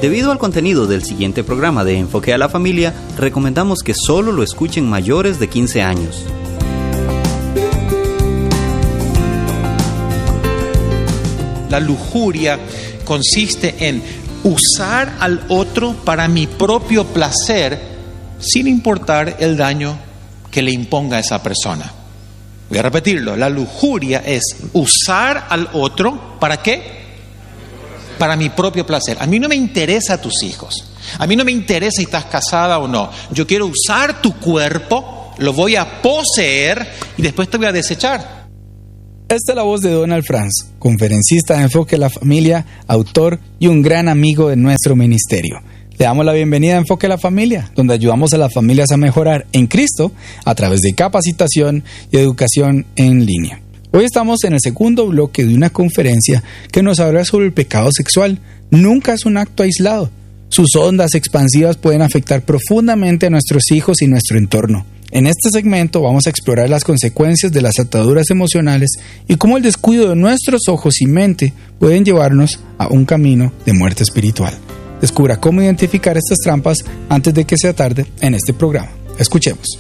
Debido al contenido del siguiente programa de Enfoque a la Familia, recomendamos que solo lo escuchen mayores de 15 años. La lujuria consiste en usar al otro para mi propio placer sin importar el daño que le imponga a esa persona. Voy a repetirlo. La lujuria es usar al otro, ¿para qué? Para mi propio placer. A mí no me interesa tus hijos. A mí no me interesa si estás casada o no. Yo quiero usar tu cuerpo, lo voy a poseer y después te voy a desechar. Esta es la voz de Donald Franz, conferencista de Enfoque a la Familia, autor y un gran amigo de nuestro ministerio. Le damos la bienvenida a Enfoque a la Familia, donde ayudamos a las familias a mejorar en Cristo a través de capacitación y educación en línea. Hoy estamos en el segundo bloque de una conferencia que nos habla sobre el pecado sexual. Nunca es un acto aislado. Sus ondas expansivas pueden afectar profundamente a nuestros hijos y nuestro entorno. En este segmento vamos a explorar las consecuencias de las ataduras emocionales y cómo el descuido de nuestros ojos y mente pueden llevarnos a un camino de muerte espiritual. Descubra cómo identificar estas trampas antes de que sea tarde en este programa. Escuchemos.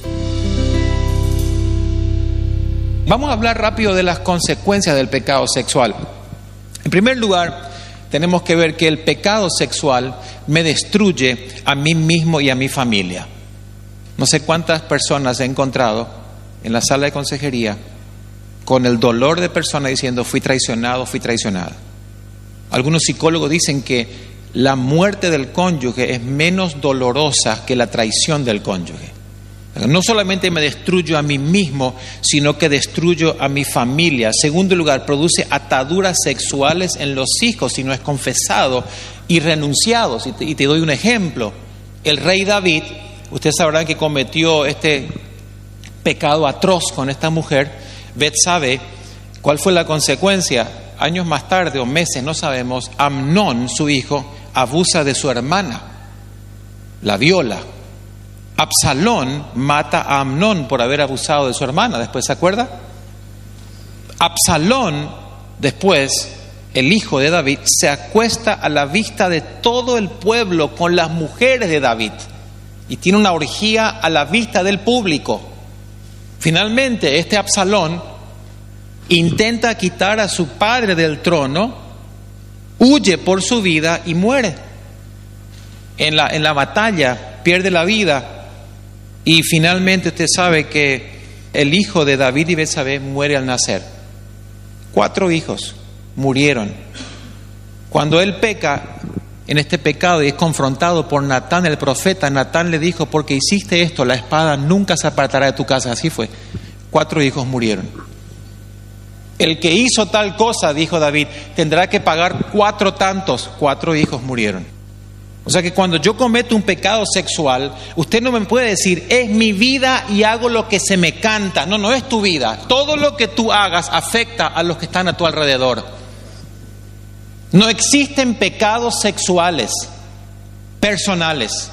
Vamos a hablar rápido de las consecuencias del pecado sexual. En primer lugar, tenemos que ver que el pecado sexual me destruye a mí mismo y a mi familia. No sé cuántas personas he encontrado en la sala de consejería con el dolor de persona diciendo fui traicionado, fui traicionada. Algunos psicólogos dicen que la muerte del cónyuge es menos dolorosa que la traición del cónyuge. No solamente me destruyo a mí mismo, sino que destruyo a mi familia. En segundo lugar, produce ataduras sexuales en los hijos si no es confesado y renunciado. Y te doy un ejemplo. El rey David, ustedes sabrán que cometió este pecado atroz con esta mujer, Betsabé. ¿Cuál fue la consecuencia? Años más tarde o meses, no sabemos, Amnón, su hijo, abusa de su hermana, la viola. Absalón mata a Amnón por haber abusado de su hermana, después, ¿se acuerda? Absalón, después, el hijo de David, se acuesta a la vista de todo el pueblo con las mujeres de David y tiene una orgía a la vista del público. Finalmente, este Absalón intenta quitar a su padre del trono, huye por su vida y muere. En la batalla pierde la vida. Y finalmente usted sabe que el hijo de David y Betsabé muere al nacer. 4 hijos murieron. Cuando él peca en este pecado y es confrontado por Natán el profeta, Natán le dijo, porque hiciste esto, la espada nunca se apartará de tu casa. Así fue. 4 hijos murieron. El que hizo tal cosa, dijo David, tendrá que pagar 4 tantos. 4 hijos murieron. O sea que cuando yo cometo un pecado sexual, usted no me puede decir, es mi vida y hago lo que se me canta. No, no es tu vida. Todo lo que tú hagas afecta a los que están a tu alrededor. No existen pecados sexuales personales.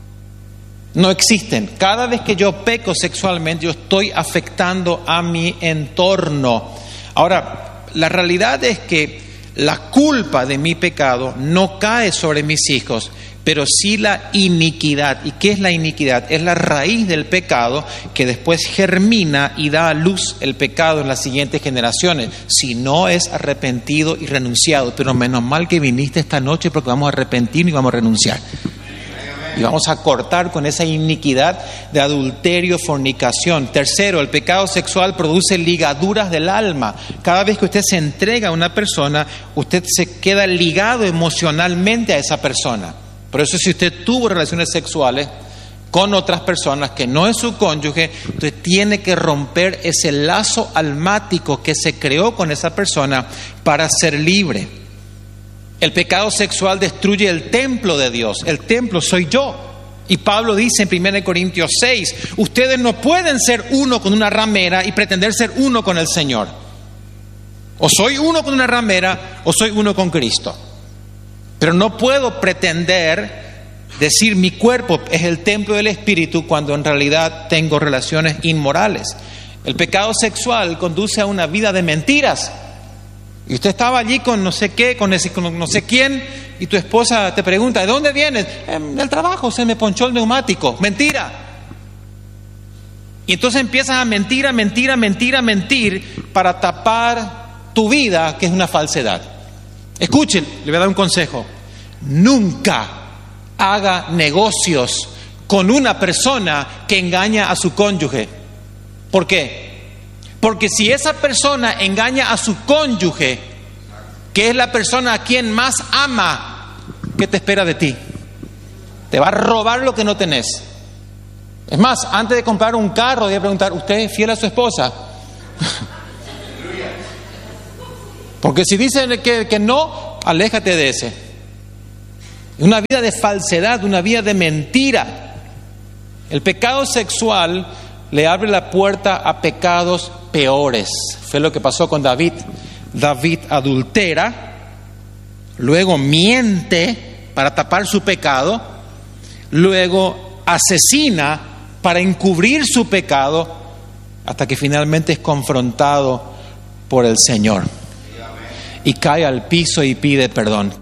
No existen. Cada vez que yo peco sexualmente, yo estoy afectando a mi entorno. Ahora, la realidad es que la culpa de mi pecado no cae sobre mis hijos, pero sí la iniquidad. ¿Y qué es la iniquidad? Es la raíz del pecado que después germina y da a luz el pecado en las siguientes generaciones, si no es arrepentido y renunciado. Pero menos mal que viniste esta noche porque vamos a arrepentir y vamos a renunciar. Y vamos a cortar con esa iniquidad de adulterio, fornicación. Tercero, el pecado sexual produce ligaduras del alma. Cada vez que usted se entrega a una persona, usted se queda ligado emocionalmente a esa persona. Por eso si usted tuvo relaciones sexuales con otras personas que no es su cónyuge, usted tiene que romper ese lazo almático que se creó con esa persona para ser libre. El pecado sexual destruye el templo de Dios. El templo soy yo. Y Pablo dice en 1 Corintios 6, ustedes no pueden ser uno con una ramera y pretender ser uno con el Señor. O soy uno con una ramera o soy uno con Cristo. Pero no puedo pretender decir mi cuerpo es el templo del Espíritu cuando en realidad tengo relaciones inmorales. El pecado sexual conduce a una vida de mentiras. Y usted estaba allí con no sé qué, con no sé quién, y tu esposa te pregunta, ¿de dónde vienes? Del trabajo, se me ponchó el neumático. Mentira. Y entonces empiezas a mentir para tapar tu vida, que es una falsedad. Escuchen, le voy a dar un consejo. Nunca haga negocios con una persona que engaña a su cónyuge. ¿Por qué? Porque si esa persona engaña a su cónyuge, que es la persona a quien más ama, ¿qué te espera de ti? Te va a robar lo que no tenés. Es más, antes de comprar un carro, voy a preguntar, ¿usted es fiel a su esposa? Porque si dicen que no, aléjate de ese. Una vida de falsedad, una vida de mentira. El pecado sexual le abre la puerta a pecados peores. Fue lo que pasó con David. David adultera, luego miente para tapar su pecado, luego asesina para encubrir su pecado, hasta que finalmente es confrontado por el Señor y cae al piso y pide perdón.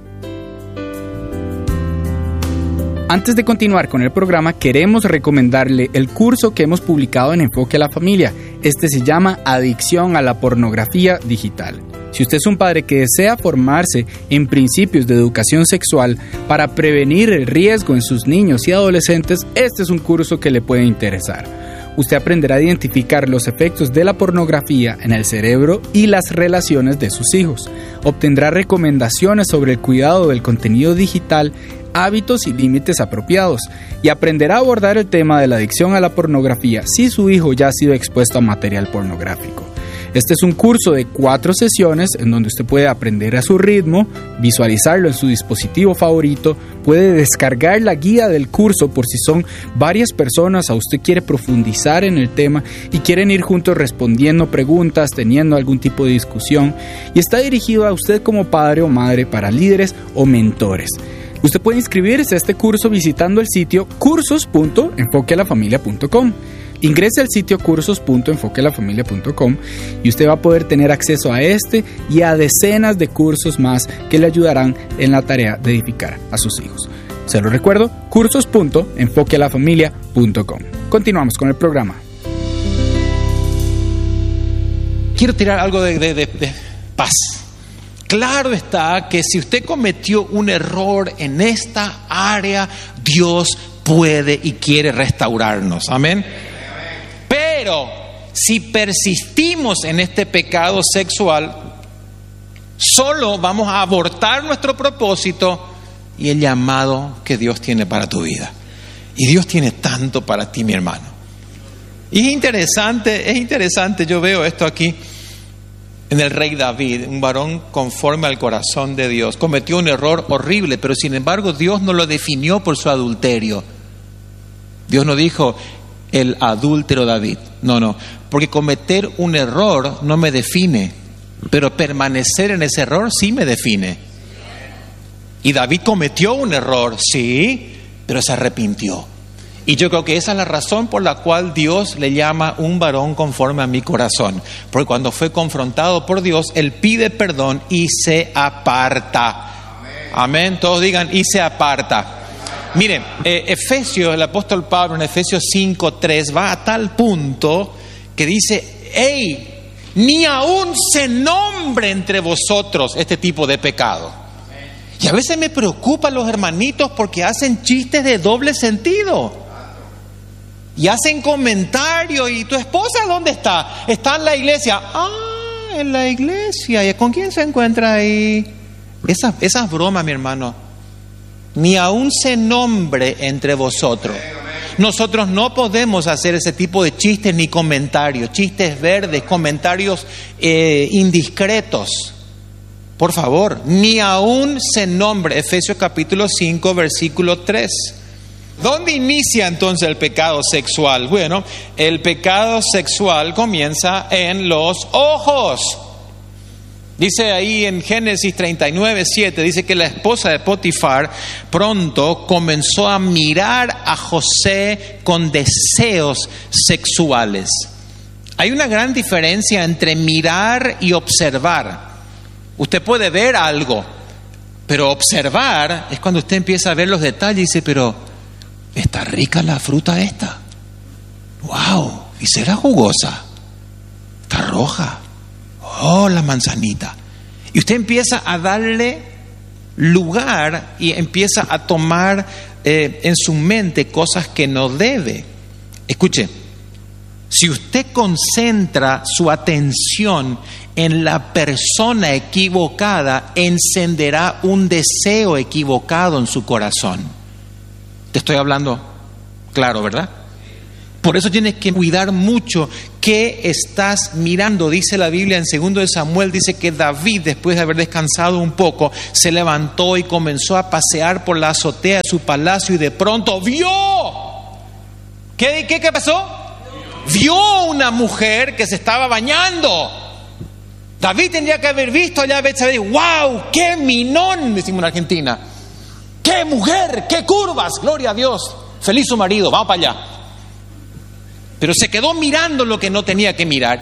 Antes de continuar con el programa, queremos recomendarle el curso que hemos publicado en Enfoque a la Familia. Este se llama Adicción a la Pornografía Digital. Si usted es un padre que desea formarse en principios de educación sexual para prevenir el riesgo en sus niños y adolescentes, este es un curso que le puede interesar. Usted aprenderá a identificar los efectos de la pornografía en el cerebro y las relaciones de sus hijos. Obtendrá recomendaciones sobre el cuidado del contenido digital, hábitos y límites apropiados, y aprenderá a abordar el tema de la adicción a la pornografía si su hijo ya ha sido expuesto a material pornográfico. Este es un curso de 4 sesiones en donde usted puede aprender a su ritmo, visualizarlo en su dispositivo favorito, puede descargar la guía del curso por si son varias personas o usted quiere profundizar en el tema y quieren ir juntos respondiendo preguntas, teniendo algún tipo de discusión, y está dirigido a usted como padre o madre para líderes o mentores. Usted puede inscribirse a este curso visitando el sitio cursos.enfoquealafamilia.com. Ingrese al sitio cursos.enfoquealafamilia.com y usted va a poder tener acceso a este y a decenas de cursos más que le ayudarán en la tarea de edificar a sus hijos. Se lo recuerdo, cursos.enfoquealafamilia.com. Continuamos con el programa. Quiero tirar algo de paz. Claro está que si usted cometió un error en esta área, Dios puede y quiere restaurarnos. Amén. Pero si persistimos en este pecado sexual, solo vamos a abortar nuestro propósito y el llamado que Dios tiene para tu vida. Y Dios tiene tanto para ti, mi hermano. Y es interesante, yo veo esto aquí en el rey David, un varón conforme al corazón de Dios. Cometió un error horrible, pero sin embargo Dios no lo definió por su adulterio. Dios no dijo el adúltero David. No, porque cometer un error no me define, pero permanecer en ese error sí me define. Y David cometió un error, sí, pero se arrepintió. Y yo creo que esa es la razón por la cual Dios le llama un varón conforme a mi corazón. Porque cuando fue confrontado por Dios, él pide perdón y se aparta. Amén. Todos digan, y se aparta. Miren, Efesios, el apóstol Pablo en Efesios 5:3 va a tal punto que dice, ni aún se nombre entre vosotros este tipo de pecado. Y a veces me preocupan los hermanitos porque hacen chistes de doble sentido. Y hacen comentarios. ¿Y tu esposa dónde está? Está en la iglesia. En la iglesia. ¿Y con quién se encuentra ahí? Esas bromas, mi hermano. Ni aún se nombre entre vosotros. Nosotros no podemos hacer ese tipo de chistes ni comentarios. Chistes verdes, comentarios indiscretos. Por favor, ni aún se nombre. Efesios capítulo 5, versículo 3. ¿Dónde inicia entonces el pecado sexual? Bueno, el pecado sexual comienza en los ojos. Dice ahí en Génesis 39:7, dice que la esposa de Potifar pronto comenzó a mirar a José con deseos sexuales. Hay una gran diferencia entre mirar y observar. Usted puede ver algo, Pero observar es cuando usted empieza a ver los detalles y dice, pero está rica la fruta esta. ¡Wow! ¿Y será jugosa? Está roja. ¡Oh, la manzanita! Y usted empieza a darle lugar y empieza a tomar en su mente cosas que no debe. Escuche, si usted concentra su atención en la persona equivocada, encenderá un deseo equivocado en su corazón. Te estoy hablando claro, ¿verdad? Por eso tienes que cuidar mucho qué estás mirando. Dice la Biblia en 2 de Samuel, dice que David, después de haber descansado un poco, se levantó y comenzó a pasear por la azotea de su palacio y de pronto vio. ¿Qué pasó? Vio una mujer que se estaba bañando. David tendría que haber visto allá a Betsabé. ¡Wow! ¡Qué minón! Decimos en Argentina. ¡Qué mujer! ¡Qué curvas! ¡Gloria a Dios! Feliz su marido, vamos para allá. Pero se quedó mirando lo que no tenía que mirar